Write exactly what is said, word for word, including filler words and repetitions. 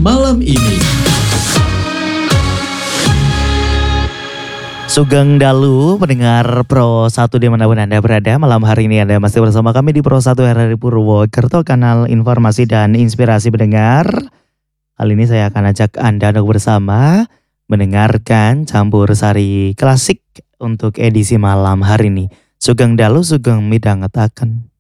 malam ini. Sugeng Dalu, pendengar Pro satu dimanapun Anda berada. Malam hari ini Anda masih bersama kami di Pro satu R R I Purwokerto, kanal informasi dan inspirasi pendengar. Kali ini saya akan ajak Anda untuk bersama mendengarkan campur sari klasik untuk edisi malam hari ini. Sugeng Dalu, Sugeng Midhangetaken.